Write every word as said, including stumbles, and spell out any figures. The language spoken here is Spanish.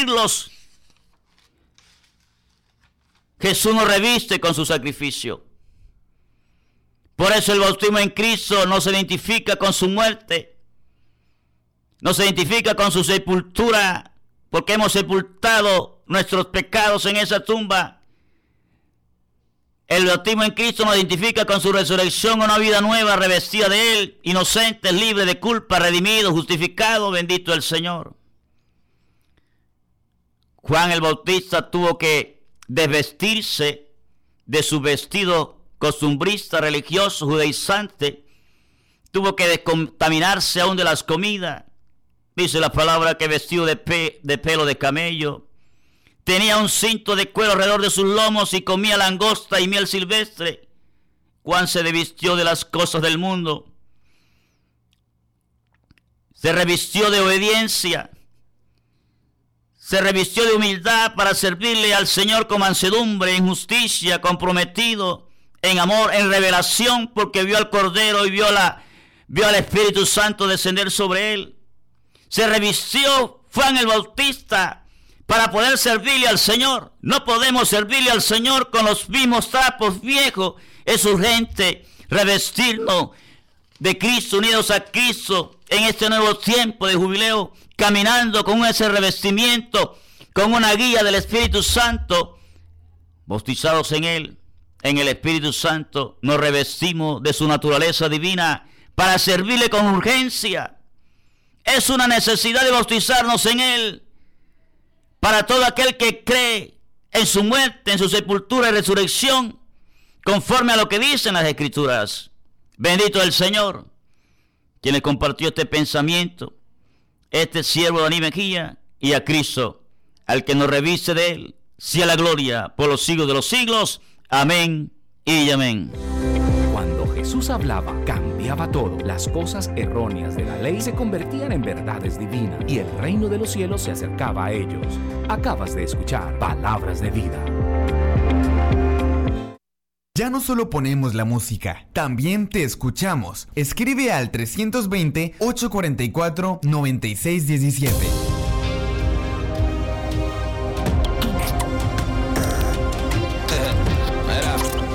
revestirlos. Jesús nos reviste con su sacrificio. Por eso el bautismo en Cristo no se identifica con su muerte, no se identifica con su sepultura, porque hemos sepultado nuestros pecados en esa tumba. El bautismo en Cristo nos identifica con su resurrección, una vida nueva, revestida de Él, inocentes, libres de culpa, redimidos, justificados, bendito el Señor. Juan el Bautista tuvo que desvestirse de su vestido costumbrista, religioso, judaizante. Tuvo que descontaminarse aún de las comidas. Dice la palabra que vestido de, pe de pelo de camello. Tenía un cinto de cuero alrededor de sus lomos y comía langosta y miel silvestre. Juan se desvistió de las cosas del mundo. Se revistió de obediencia. Se revistió de humildad para servirle al Señor con mansedumbre, en justicia, comprometido, en amor, en revelación, porque vio al Cordero y vio, la, vio al Espíritu Santo descender sobre él. Se revistió Juan el Bautista para poder servirle al Señor. No podemos servirle al Señor con los mismos trapos viejos. Es urgente revestirnos de Cristo, unidos a Cristo en este nuevo tiempo de jubileo, caminando con ese revestimiento, con una guía del Espíritu Santo, bautizados en Él, en el Espíritu Santo, nos revestimos de su naturaleza divina para servirle con urgencia. Es una necesidad de bautizarnos en Él, para todo aquel que cree en su muerte, en su sepultura y resurrección, conforme a lo que dicen las Escrituras. Bendito el Señor, quien le compartió este pensamiento, este siervo de Dani Mejía, y a Cristo, al que nos reviste de Él, sea la gloria por los siglos de los siglos. Amén y amén. Cuando Jesús hablaba, cambiaba todo. Las cosas erróneas de la ley se convertían en verdades divinas y el reino de los cielos se acercaba a ellos. Acabas de escuchar Palabras de Vida. Ya no solo ponemos la música, también te escuchamos. Escribe al trescientos veinte, ochocientos cuarenta y cuatro, noventa y seis diecisiete.